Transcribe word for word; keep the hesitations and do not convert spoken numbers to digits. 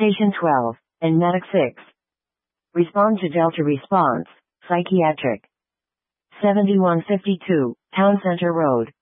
Station twelve, and Medic six. Respond to Delta Response, Psychiatric. seventy-one fifty-two, Town Center Road.